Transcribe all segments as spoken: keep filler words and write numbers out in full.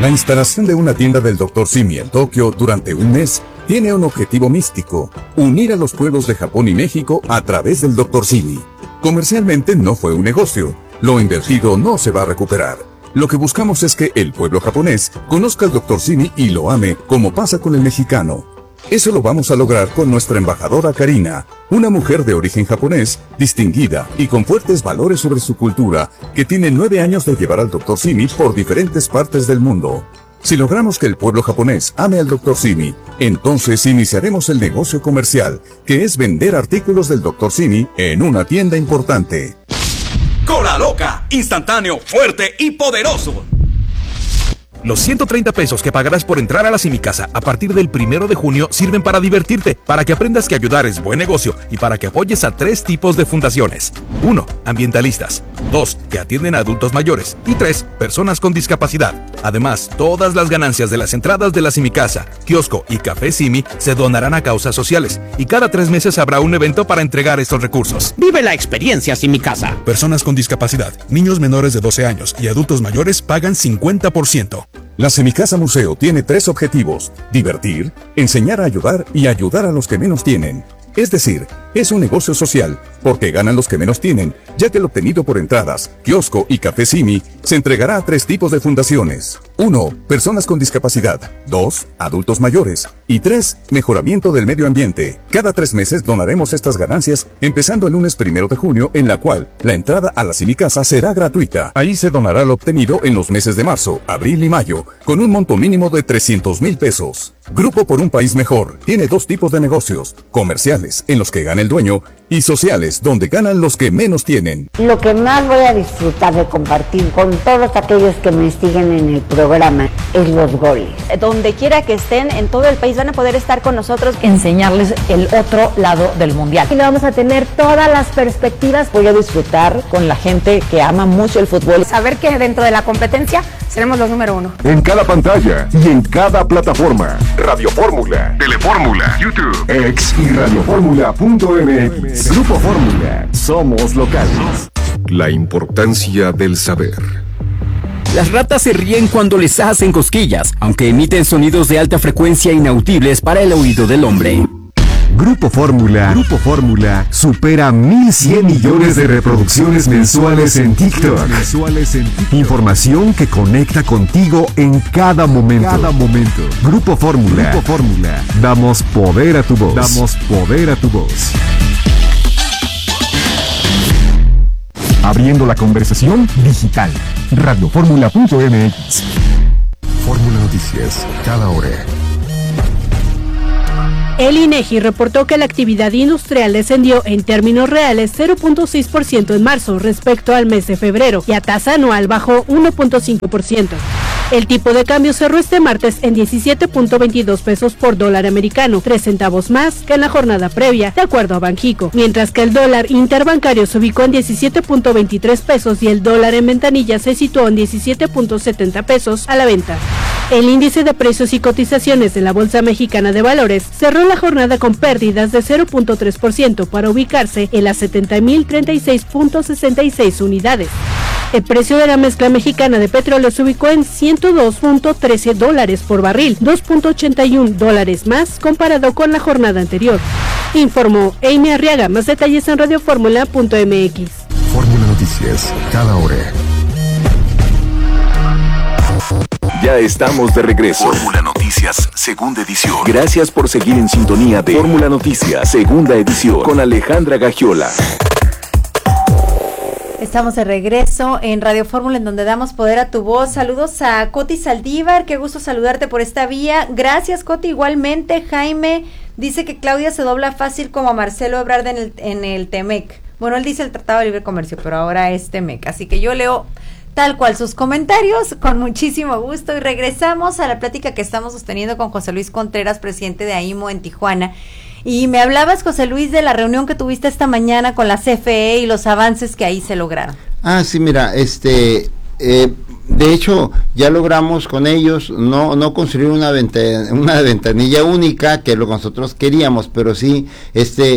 La instalación de una tienda del doctor Simi en Tokio durante un mes tiene un objetivo místico: unir a los pueblos de Japón y México a través del doctor Simi. Comercialmente no fue un negocio, lo invertido no se va a recuperar. Lo que buscamos es que el pueblo japonés conozca al doctor Simi y lo ame como pasa con el mexicano. Eso lo vamos a lograr con nuestra embajadora Karina, una mujer de origen japonés, distinguida y con fuertes valores sobre su cultura, que tiene nueve años de llevar al doctor Simi por diferentes partes del mundo. Si logramos que el pueblo japonés ame al doctor Simi, entonces iniciaremos el negocio comercial, que es vender artículos del doctor Simi en una tienda importante. ¡Cola loca! Instantáneo, fuerte y poderoso. Los ciento treinta pesos que pagarás por entrar a la Simicasa a partir del primero de junio sirven para divertirte, para que aprendas que ayudar es buen negocio y para que apoyes a tres tipos de fundaciones. uno. Ambientalistas. dos. Que atienden a adultos mayores. Y tres. Personas con discapacidad. Además, todas las ganancias de las entradas de la Simicasa, kiosco y Café Simi se donarán a causas sociales. Y cada tres meses habrá un evento para entregar estos recursos. Vive la experiencia Simicasa. Personas con discapacidad, niños menores de doce años y adultos mayores pagan cincuenta por ciento. La Simicasa Museo tiene tres objetivos: divertir, enseñar a ayudar y ayudar a los que menos tienen. Es decir, es un negocio social, porque ganan los que menos tienen, ya que el obtenido por entradas, kiosco y Café Simi se entregará a tres tipos de fundaciones. uno. Personas con discapacidad. dos. Adultos mayores. Y tres. Mejoramiento del medio ambiente. Cada tres meses donaremos estas ganancias, empezando el lunes primero de junio, en la cual la entrada a la Simicasa será gratuita. Ahí se donará lo obtenido en los meses de marzo, abril y mayo, con un monto mínimo de trescientos mil pesos. Grupo por un País Mejor tiene dos tipos de negocios: comerciales, en los que gana el dueño, y sociales, donde ganan los que menos tienen. Lo que más voy a disfrutar de compartir con todos aquellos que me siguen en el programa es los goles. Donde quiera que estén en todo el país van a poder estar con nosotros, enseñarles el otro lado del mundial. Y vamos a tener todas las perspectivas. Voy a disfrutar con la gente que ama mucho el fútbol. Saber que dentro de la competencia seremos los número uno. En cada pantalla y en cada plataforma. Radio Fórmula, Telefórmula, YouTube, X y radioformula punto m x. Grupo Fórmula. Somos locales. La importancia del saber. Las ratas se ríen cuando les hacen cosquillas, aunque emiten sonidos de alta frecuencia inaudibles para el oído del hombre. Grupo Fórmula, Grupo Fórmula supera mil cien millones de reproducciones mensuales en TikTok. Mensuales en TikTok. Información que conecta contigo en cada momento. Cada momento. Grupo Fórmula, Grupo Fórmula. Damos poder a tu voz. Damos poder a tu voz. Abriendo la conversación digital. radioformula punto m x. Fórmula Noticias, cada hora. El INEGI reportó que la actividad industrial descendió en términos reales cero punto seis por ciento en marzo respecto al mes de febrero y a tasa anual bajó uno punto cinco por ciento. El tipo de cambio cerró este martes en diecisiete punto veintidós pesos por dólar americano, tres centavos más que en la jornada previa, de acuerdo a Banxico, mientras que el dólar interbancario se ubicó en diecisiete punto veintitrés pesos y el dólar en ventanilla se situó en diecisiete punto setenta pesos a la venta. El índice de precios y cotizaciones de la Bolsa Mexicana de Valores cerró la jornada con pérdidas de cero punto tres por ciento para ubicarse en las setenta mil treinta y seis punto sesenta y seis unidades. El precio de la mezcla mexicana de petróleo se ubicó en ciento dos punto trece dólares por barril, dos punto ochenta y uno dólares más comparado con la jornada anterior. Informó Amy Arriaga. Más detalles en radioformula punto m x. Fórmula Noticias, cada hora. Ya estamos de regreso. Fórmula Noticias, segunda edición. Gracias por seguir en sintonía de Fórmula Noticias, segunda edición, con Alejandra Gagiola. Estamos de regreso en Radio Fórmula, en donde damos poder a tu voz. Saludos a Coti Saldívar, qué gusto saludarte por esta vía. Gracias, Coti, igualmente. Jaime dice que Claudia se dobla fácil como a Marcelo Ebrard en el, en el Temec. Bueno, él dice el Tratado de Libre Comercio, pero ahora es Temec. Así que yo leo tal cual sus comentarios con muchísimo gusto y regresamos a la plática que estamos sosteniendo con José Luis Contreras, presidente de AIMO en Tijuana. Y me hablabas, José Luis, de la reunión que tuviste esta mañana con la C F E y los avances que ahí se lograron. Ah, sí, mira, este, eh, de hecho, ya logramos con ellos no no construir una, venta, una ventanilla única, que es lo que nosotros queríamos, pero sí, este,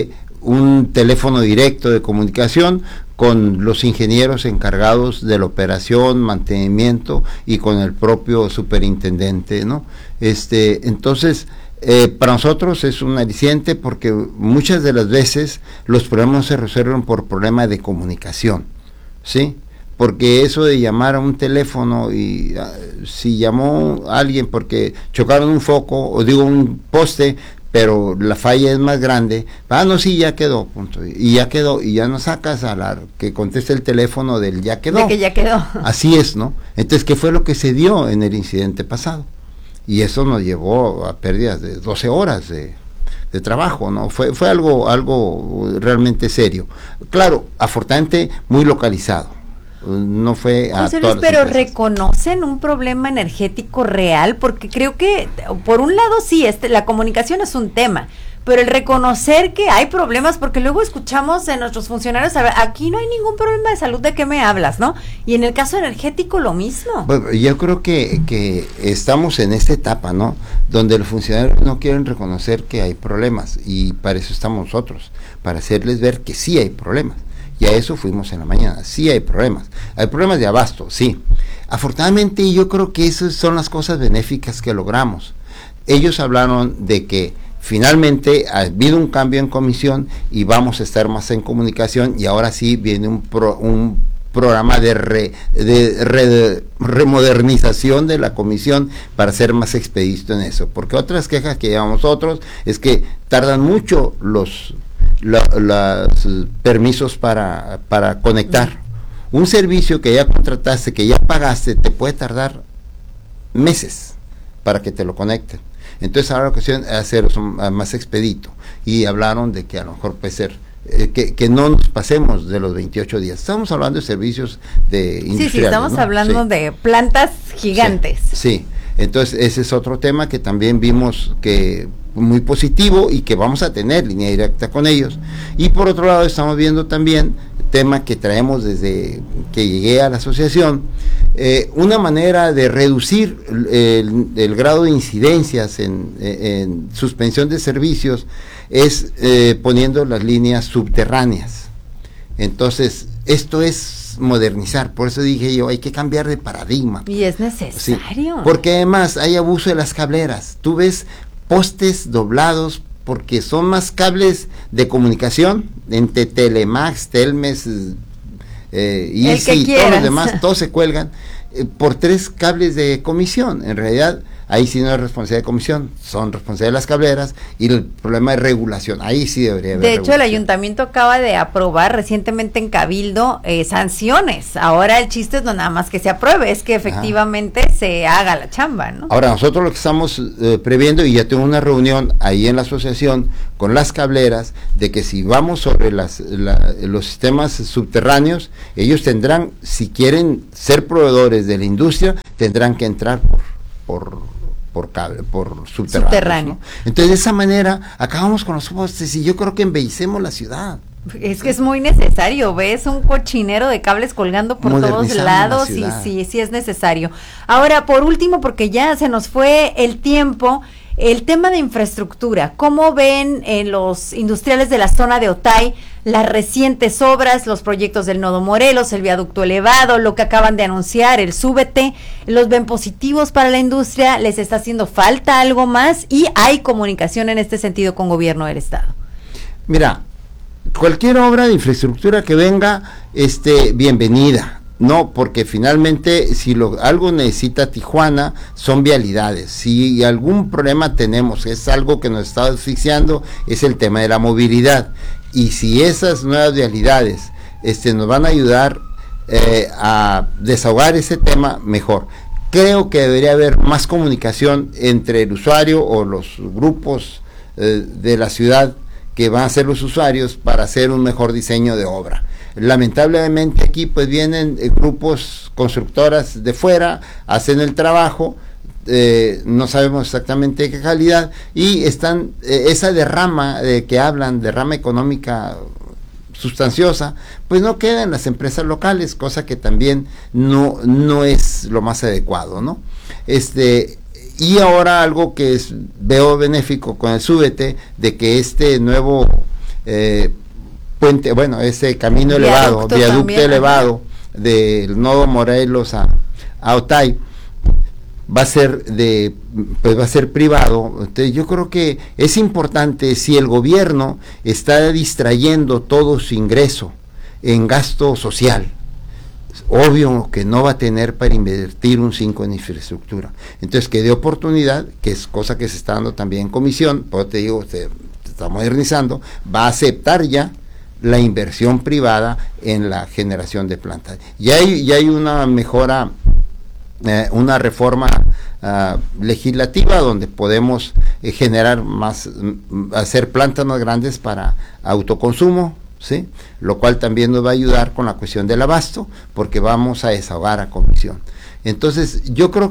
un teléfono directo de comunicación con los ingenieros encargados de la operación, mantenimiento y con el propio superintendente, ¿no? Este, entonces, eh, para nosotros es un aliciente porque muchas de las veces los problemas se resuelven por problema de comunicación, ¿sí? Porque eso de llamar a un teléfono y uh, si llamó a alguien porque chocaron un foco o digo un poste, pero la falla es más grande, ah, no, sí, ya quedó, punto, y ya quedó, y ya no sacas a la que conteste el teléfono del ya quedó. De que ya quedó. Así es, ¿no? Entonces, ¿qué fue lo que se dio en el incidente pasado? Y eso nos llevó a pérdidas de doce horas de, de trabajo, ¿no? Fue, fue algo, algo realmente serio. Claro, afortunadamente muy localizado. No fue a José Luis, pero reconocen un problema energético real, porque creo que por un lado sí, este, la comunicación es un tema, pero el reconocer que hay problemas, porque luego escuchamos de nuestros funcionarios, a ver, aquí no hay ningún problema de salud, ¿de qué me hablas, no? Y en el caso energético lo mismo. Bueno, yo creo que, que estamos en esta etapa, ¿no? Donde los funcionarios no quieren reconocer que hay problemas, y para eso estamos nosotros, para hacerles ver que sí hay problemas. Y a eso fuimos en la mañana. Sí hay problemas. Hay problemas de abasto, sí. Afortunadamente yo creo que esas son las cosas benéficas que logramos. Ellos hablaron de que finalmente ha habido un cambio en comisión y vamos a estar más en comunicación y ahora sí viene un, pro, un programa de, re, de, re, de remodernización de la comisión para ser más expedito en eso. Porque otras quejas que llevamos nosotros es que tardan mucho los... los permisos para, para conectar. Un servicio que ya contrataste, que ya pagaste, te puede tardar meses para que te lo conecten. Entonces ahora la cuestión es hacer más expedito. Y hablaron de que a lo mejor puede ser eh, que, que no nos pasemos de los veintiocho días. Estamos hablando de servicios de industriales. Sí, sí, estamos ¿no? hablando sí. de plantas gigantes. Sí, sí, entonces ese es otro tema que también vimos que muy positivo y que vamos a tener línea directa con ellos. Y por otro lado estamos viendo también tema que traemos desde que llegué a la asociación, eh, una manera de reducir el, el, el grado de incidencias en, en suspensión de servicios es eh, poniendo las líneas subterráneas. Entonces esto es modernizar, por eso dije yo, hay que cambiar de paradigma. Y es necesario. Sí, porque además hay abuso de las cableras. Tú ves postes doblados porque son más cables de comunicación entre Telemax, Telmes, eh, Easy y todos los demás, todos se cuelgan eh, por tres cables de comisión. En realidad ahí sí no es responsabilidad de comisión, son responsabilidad de las cableras y el problema de regulación, ahí sí debería haber. De hecho, el ayuntamiento acaba de aprobar recientemente en Cabildo eh, sanciones. Ahora el chiste es no nada más que se apruebe, es que efectivamente Ajá. se haga la chamba, ¿no? Ahora nosotros lo que estamos eh, previendo, y ya tengo una reunión ahí en la asociación con las cableras, de que si vamos sobre las la, los sistemas subterráneos, ellos tendrán, si quieren ser proveedores de la industria, tendrán que entrar por por por cable, por subterráneo, Subterráneo. ¿no? Entonces de esa manera acabamos con los postes y yo creo que embellecemos la ciudad. Es que es muy necesario, ves un cochinero de cables colgando por todos lados y sí, sí es necesario. Ahora, por último, porque ya se nos fue el tiempo, el tema de infraestructura, ¿cómo ven en los industriales de la zona de Otay las recientes obras, los proyectos del Nodo Morelos, el viaducto elevado, lo que acaban de anunciar, el Súbete? ¿Los ven positivos para la industria? ¿Les está haciendo falta algo más? ¿Y hay comunicación en este sentido con gobierno del estado? Mira, cualquier obra de infraestructura que venga, este, bienvenida. No, porque finalmente si lo, algo necesita Tijuana son vialidades. Si algún problema tenemos, es algo que nos está asfixiando, es el tema de la movilidad. Y si esas nuevas vialidades este, nos van a ayudar eh, a desahogar ese tema, mejor. Creo que debería haber más comunicación entre el usuario o los grupos eh, de la ciudad que van a ser los usuarios para hacer un mejor diseño de obra. Lamentablemente aquí pues vienen eh, grupos constructoras de fuera, hacen el trabajo, eh, no sabemos exactamente qué calidad, y están, eh, esa derrama de que hablan, derrama económica sustanciosa, pues no queda en las empresas locales, cosa que también no, no es lo más adecuado, ¿no? Este, y ahora algo que es, veo benéfico con el Súbete, de que este nuevo eh, puente, bueno, ese camino elevado, Viaducto viaducto también, elevado del nodo Morelos a, a Otay, va a ser de, pues va a ser privado. Entonces yo creo que es importante, si el gobierno está distrayendo todo su ingreso en gasto social, obvio que no va a tener para invertir un cinco en infraestructura. Entonces que dé oportunidad, que es cosa que se está dando también en comisión, por te digo, se, se está modernizando, va a aceptar ya la inversión privada en la generación de plantas. Ya hay, ya hay una mejora, eh, una reforma uh, legislativa donde podemos eh, generar más, m- hacer plantas más grandes para autoconsumo, ¿sí? Lo cual también nos va a ayudar con la cuestión del abasto, porque vamos a desahogar a comisión. Entonces, yo creo,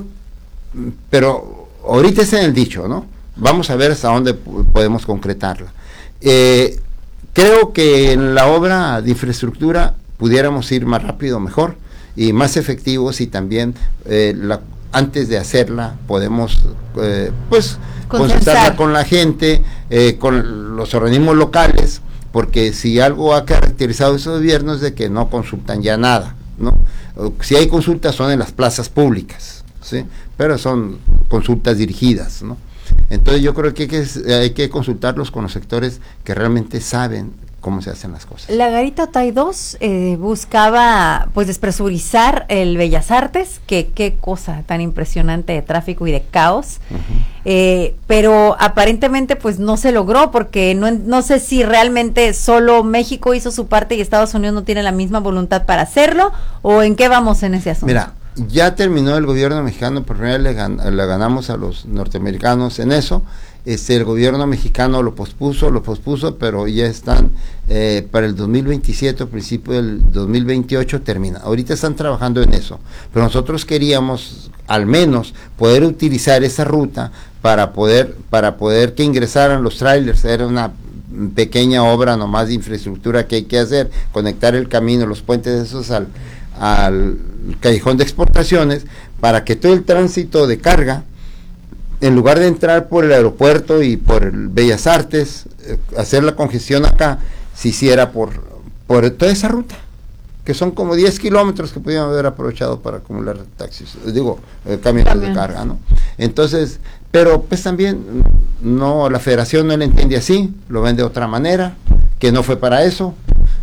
pero ahorita es en el dicho, ¿no? Vamos a ver hasta dónde p- podemos concretarla. Eh, creo que en la obra de infraestructura pudiéramos ir más rápido, mejor, y más efectivos, y también eh, la, antes de hacerla podemos, eh, pues, consultarla con la gente, eh, con los organismos locales, porque si algo ha caracterizado a esos gobiernos es de que no consultan ya nada, ¿no? Si hay consultas son en las plazas públicas, ¿sí? Pero son consultas dirigidas, ¿no? Entonces yo creo que hay que, hay que consultarlos con los sectores que realmente saben cómo se hacen las cosas. La Garita Otay dos eh, buscaba pues despresurizar el Bellas Artes, que qué cosa tan impresionante de tráfico y de caos, uh-huh. eh, pero aparentemente pues no se logró, porque no, no sé si realmente solo México hizo su parte y Estados Unidos no tiene la misma voluntad para hacerlo, o en qué vamos en ese asunto. Mira, ya terminó el gobierno mexicano, por primera vez le, gan le ganamos a los norteamericanos en eso. Este, el gobierno mexicano lo pospuso, lo pospuso, pero ya están eh, para el dos mil veintisiete, al principio del dos mil veintiocho termina. Ahorita están trabajando en eso, pero nosotros queríamos al menos poder utilizar esa ruta para poder, para poder que ingresaran los trailers. Era una pequeña obra nomás de infraestructura que hay que hacer, conectar el camino, los puentes esos al, al callejón de exportaciones, para que todo el tránsito de carga, en lugar de entrar por el aeropuerto y por el Bellas Artes, eh, hacer la congestión acá, se hiciera por, por toda esa ruta, que son como diez kilómetros que pudieran haber aprovechado para acumular taxis, digo, eh, camiones también de carga, ¿no? Entonces, pero pues también, no, la federación no lo entiende así, lo ven de otra manera, que no fue para eso,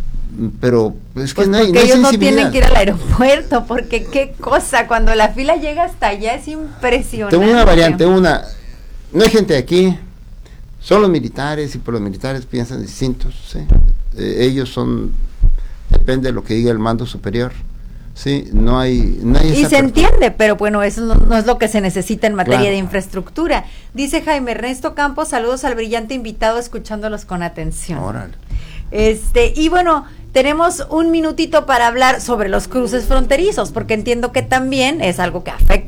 pero es que pues no hay, porque no hay ellos no sensibilidad. tienen que ir al aeropuerto, porque qué cosa, cuando la fila llega hasta allá es impresionante. Tengo una variante, una, no hay gente aquí, son los militares, y por los militares piensan distintos, ¿sí? Eh, ellos son, depende de lo que diga el mando superior, sí, no hay, no hay y esa se apertura. entiende, pero bueno, eso no, no es lo que se necesita en materia Claro. de infraestructura. Dice Jaime Ernesto Campos, saludos al brillante invitado, escuchándolos con atención. Órale. Este, y bueno, tenemos un minutito para hablar sobre los cruces fronterizos, porque entiendo que también es algo que afecta